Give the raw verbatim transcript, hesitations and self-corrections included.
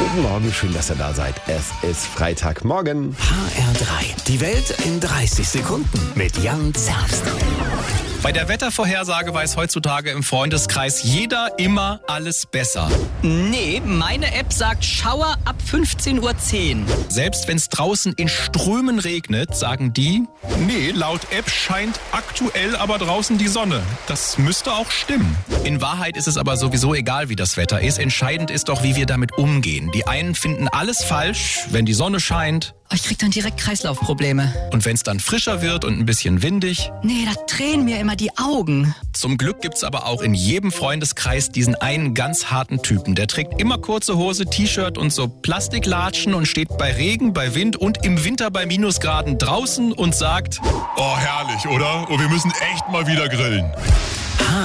Guten Morgen, schön, dass ihr da seid. Es ist Freitagmorgen. H R drei, die Welt in dreißig Sekunden mit Jan Zerbst. Bei der Wettervorhersage weiß heutzutage im Freundeskreis jeder immer alles besser. Nee, meine App sagt Schauer ab fünfzehn Uhr zehn. Selbst wenn es draußen in Strömen regnet, sagen die, nee, laut App scheint aktuell aber draußen die Sonne. Das müsste auch stimmen. In Wahrheit ist es aber sowieso egal, wie das Wetter ist. Entscheidend ist doch, wie wir damit umgehen. Die einen finden alles falsch, wenn die Sonne scheint. Ich krieg dann direkt Kreislaufprobleme. Und wenn es dann frischer wird und ein bisschen windig. Nee, da tränen mir immer die Augen. Zum Glück gibt's aber auch in jedem Freundeskreis diesen einen ganz harten Typen. Der trägt immer kurze Hose, T-Shirt und so Plastiklatschen und steht bei Regen, bei Wind und im Winter bei Minusgraden draußen und sagt: Oh, herrlich, oder? Oh, wir müssen echt mal wieder grillen. H